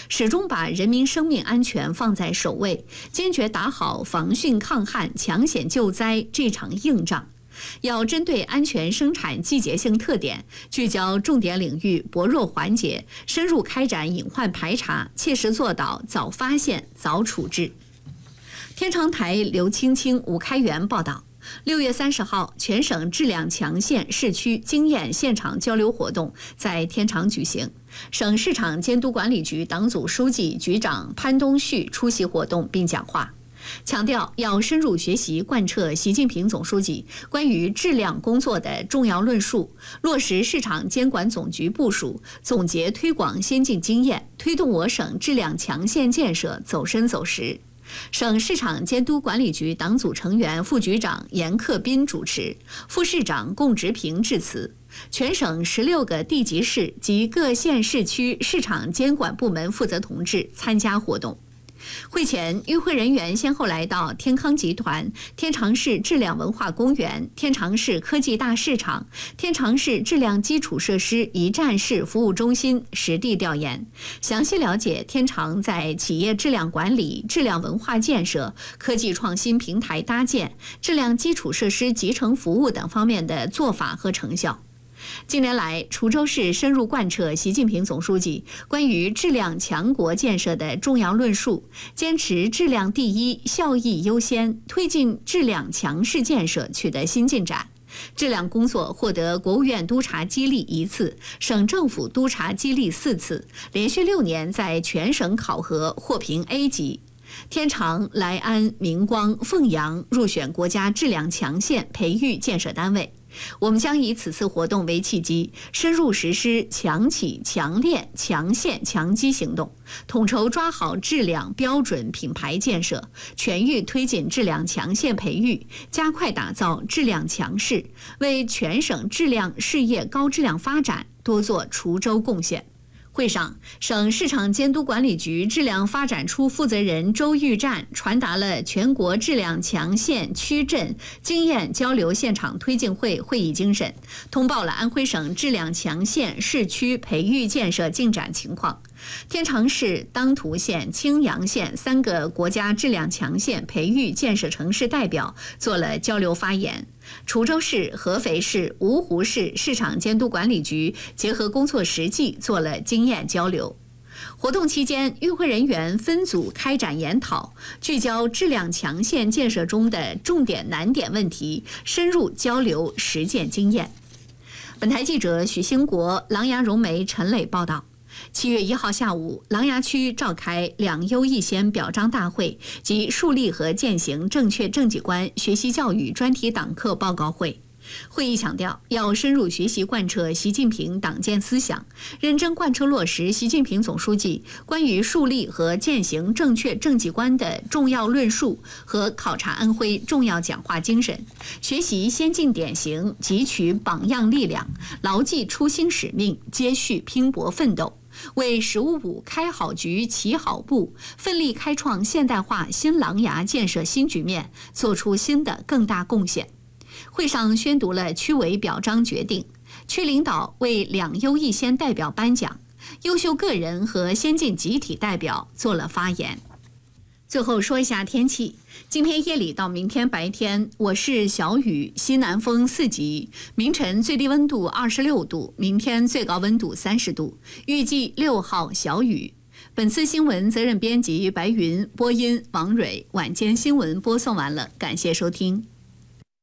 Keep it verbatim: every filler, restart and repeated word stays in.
始终把人民生命安全放在首位，坚决打好防汛抗旱、抢险救灾这场硬仗。要针对安全生产季节性特点，聚焦重点领域、薄弱环节，深入开展隐患排查，切实做到早发现、早处置。天长台刘青青、吴开元报道。六月三十号，全省质量强县市区经验现场交流活动在天长举行。省市场监督管理局党组书记、局长潘东旭出席活动并讲话，强调要深入学习贯彻习近平总书记关于质量工作的重要论述，落实市场监管总局部署，总结推广先进经验，推动我省质量强县建设走深走实。省市场监督管理局党组成员、副局长严克斌主持，副市长龚直平致辞。全省十六个地级市及各县市区市场监管部门负责同志参加活动。会前，与会人员先后来到天康集团、天长市质量文化公园、天长市科技大市场、天长市质量基础设施一站式服务中心实地调研，详细了解天长在企业质量管理、质量文化建设、科技创新平台搭建、质量基础设施集成服务等方面的做法和成效。近年来，滁州市深入贯彻习近平总书记关于质量强国建设的重要论述，坚持质量第一、效益优先，推进质量强市建设取得新进展。质量工作获得国务院督察激励一次，省政府督察激励四次，连续六年在全省考核获评 A 级。天长、莱安、明光、凤阳入选国家质量强县培育建设单位。我们将以此次活动为契机，深入实施强企、强链、强县、强基行动，统筹抓好质量标准品牌建设，全域推进质量强县培育，加快打造质量强市，为全省质量事业高质量发展多做滁州贡献。会上，省市场监督管理局质量发展处负责人周玉占传达了全国质量强县区镇经验交流现场推进会会议精神，通报了安徽省质量强县市区培育建设进展情况。天长市、当涂县、青阳县三个国家质量强县培育建设城市代表做了交流发言。滁州市、合肥市、芜湖市市场监督管理局结合工作实际做了经验交流。活动期间，与会人员分组开展研讨，聚焦质量强县建设中的重点难点问题，深入交流实践经验。本台记者许兴国、琅琊融媒陈磊报道。七月一号下午，琅琊区召开两优一先表彰大会及树立和践行正确政绩观学习教育专题党课报告会。会议强调，要深入学习贯彻习近平党建思想，认真贯彻落实习近平总书记关于树立和践行正确政绩观的重要论述和考察安徽重要讲话精神，学习先进典型，汲取榜样力量，牢记初心使命，接续拼搏奋斗，为“十五五”开好局、起好步，奋力开创现代化新琅琊建设新局面，做出新的更大贡献。会上宣读了区委表彰决定，区领导为两优一先代表颁奖，优秀个人和先进集体代表做了发言。最后说一下天气，今天夜里到明天白天，我市小雨，西南风四级，明晨最低温度二十六度，明天最高温度三十度，预计六号小雨。本次新闻责任编辑白云，播音王蕊，晚间新闻播送完了，感谢收听。